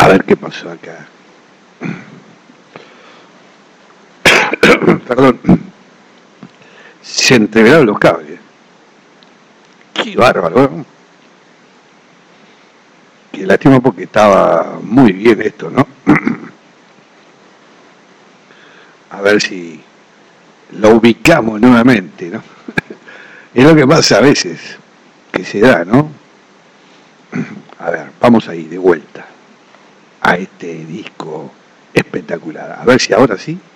A ver qué pasó acá. Perdón. Se entreveraron los cables. Qué bárbaro, ¿no? Qué lástima porque estaba muy bien esto, ¿no? A ver si lo ubicamos nuevamente, ¿no? Es lo que pasa a veces, que se da, ¿no? A ver, vamos ahí de vuelta a este disco espectacular. A ver si ahora sí.